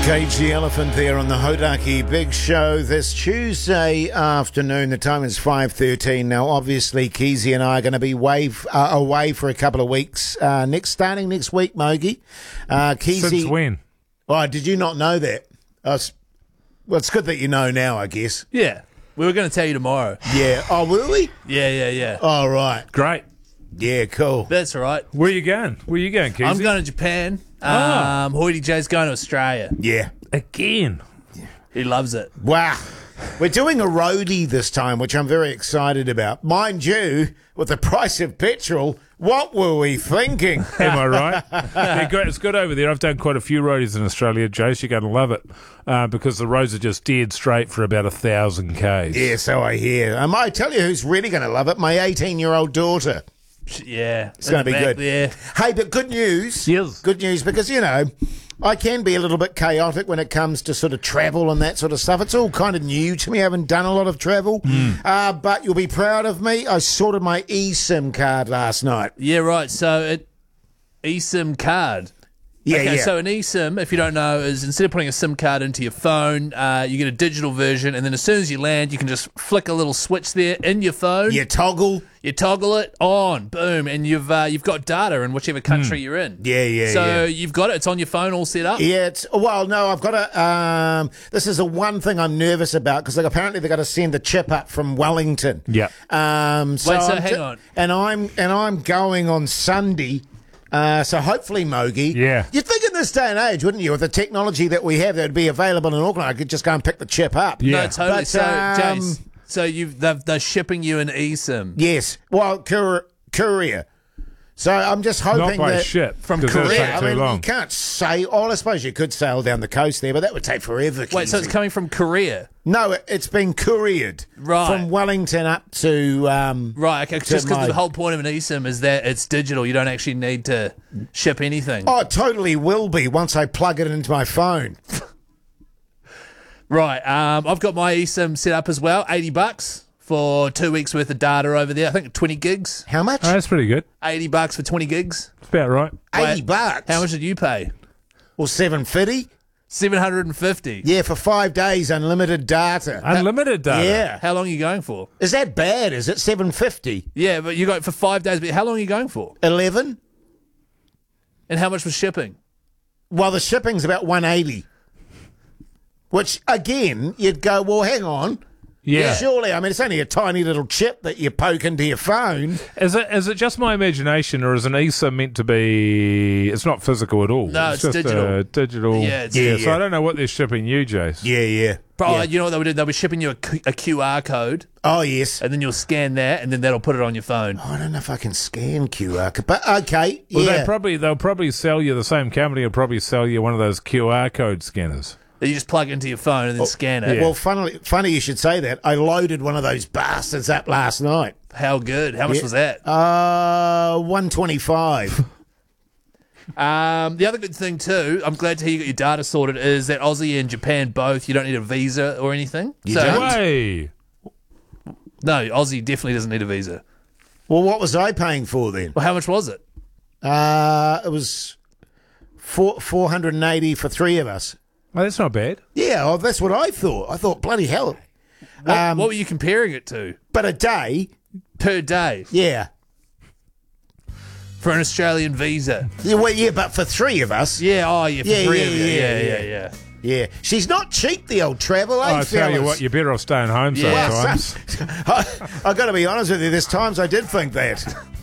Cage the Elephant there on the Hodaki Big Show this Tuesday afternoon. The time is 5:13 now. Obviously, Keezy and I are going to be away for a couple of weeks. Starting next week, Mogi. Keezy, Since when? Oh, did you not know that? Well, it's good that you know now, I guess. Yeah. We were going to tell you tomorrow. Yeah. Oh, will we? Yeah. Oh, right. Great. Yeah, cool. That's all right. Where you going? Keezy? I'm going to Japan. Hoity J's going to Australia. Yeah. Again. He loves it. Wow. We're doing a roadie this time, which I'm very excited about. Mind you, with the price of petrol, what were we thinking? Am I right? Yeah, great. It's good over there. I've done quite a few roadies in Australia, Jace. You're going to love it because the roads are just dead straight for about 1,000 Ks. Yeah, so I hear. I tell you who's really going to love it, my 18-year-old daughter. Yeah. It's going to be good. There. Hey, but good news. Yes. Good news because, I can be a little bit chaotic when it comes to sort of travel and that sort of stuff. It's all kind of new to me. I haven't done a lot of travel. But you'll be proud of me. I sorted my eSIM card last night. Yeah, right. So, eSIM card. Yeah, Okay, yeah. so an eSIM, if you don't know, is instead of putting a SIM card into your phone, you get a digital version, and then as soon as you land, you can just flick a little switch there in your phone. You toggle. You toggle it on, boom, and you've got data in whichever country you're in. Yeah. So you've got it. It's on your phone, all set up. Yeah, no, I've got to. This is the one thing I'm nervous about because apparently they've got to send the chip up from Wellington. Yeah. Hang on. And I'm going on Sunday. So hopefully, Mogi. Yeah. You'd think in this day and age, wouldn't you, with the technology that we have, that would be available in Auckland, I could just go and pick the chip up. Yeah. No, totally. But, So, Jace, so they're shipping you an eSIM. Yes. Well, courier. So I'm just hoping Not by that ship. from 'cause that'll Korea. take I too mean, long. you can't say. Oh, I suppose you could sail down the coast there, but that would take forever. Wait, so it's Keezy. coming from Korea? No, it's been couriered Right. from Wellington up to. Right, okay, just because my- the whole point of an eSIM is that it's digital. You don't actually need to ship anything. Oh, it totally will be once I plug it into my phone. Right, I've got my eSIM set up as well, $80 for 2 weeks worth of data over there. I think 20 gigs. How much? Oh, that's pretty good. $80 for 20 gigs. It's about right. $80. How much did you pay? Well, $750. 750. Yeah, for 5 days, unlimited data. Unlimited data. Yeah. How long are you going for? Is that bad? Is it $750? Yeah, but you got it for 5 days. But how long are you going for? 11? And how much was shipping? Well, the shipping's about $180. Which, again, you'd go, well, hang on. Yeah. Surely, I mean, it's only a tiny little chip that you poke into your phone. Is it just my imagination, or is an eSIM meant to be? It's not physical at all. No, it's just digital. Digital. Yeah, it's- Yeah, So I don't know what they're shipping you, Jace. Yeah. Bro, Yeah. you know what they would do? They would shipping you a QR code, Oh, yes. and then you'll scan that, and then that'll put it on your phone. I don't know if I can scan QR code, but okay, Well, yeah. they'll probably sell you, the same company will probably sell you one of those QR code scanners. That you just plug into your phone and then scan it. yeah. Well, funny you should say that. I loaded one of those bastards up last night. How good? How much was that? $125. The other good thing too, I'm glad to hear you got your data sorted, is that Aussie and Japan both, you don't need a visa or anything. You don't? Way. No, Aussie definitely doesn't need a visa. Well, what was I paying for then? Well, how much was it? It was $480 for 3 of us. Oh, that's not bad. Yeah, well, that's what I thought. I thought, bloody hell. What were you comparing it to? But a day, Per day yeah. for an Australian visa. Yeah, but for 3 of us. Yeah, for Yeah, three yeah, of you. yeah, Yeah. Yeah. She's not cheap, the old travel, I'll tell you fellas? what, you're better off staying home Yeah. sometimes. I got to be honest with you, there's times I did think that.